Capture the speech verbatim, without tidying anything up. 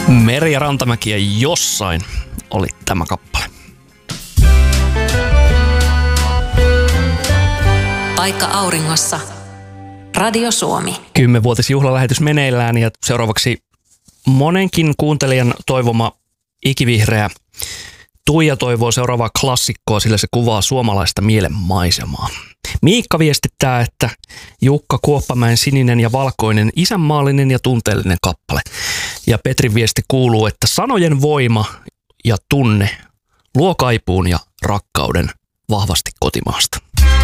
Merja Rantamäki ja Jossain oli tämä kappale. Paikka auringossa. Radio Suomi. Kymmenvuotisjuhlalähetys meneillään ja seuraavaksi monenkin kuuntelijan toivoma ikivihreä Tuija toivoo seuraavaa klassikkoa, sillä se kuvaa suomalaista mielenmaisemaa. Miikka viestittää, että Jukka Kuoppamäen Sininen ja valkoinen, isänmaallinen ja tunteellinen kappale. Ja Petrin viesti kuuluu, että sanojen voima ja tunne luo kaipuun ja rakkauden vahvasti kotimaasta.